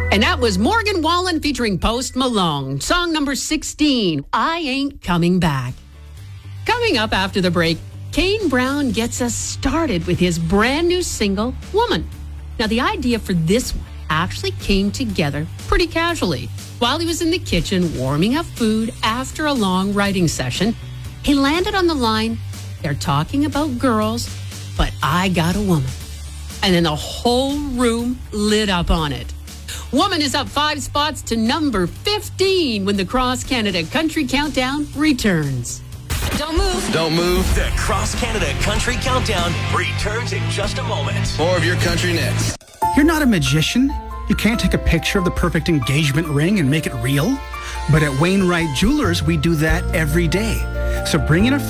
And that was Morgan Wallen featuring Post Malone. Song number 16, I Ain't Coming Back. Coming up after the break, Kane Brown gets us started with his brand new single, Woman. Now, the idea for this one actually came together pretty casually. While he was in the kitchen warming up food after a long writing session, he landed on the line, they're talking about girls, but I got a woman. And then the whole room lit up on it. Woman is up 5 spots to number 15 when the Cross Canada Country Countdown returns. Don't move. Don't move. The Cross Canada Country Countdown returns in just a moment. More of your country next. You're not a magician. You can't take a picture of the perfect engagement ring and make it real. But at Wainwright Jewelers, we do that every day. So bring in a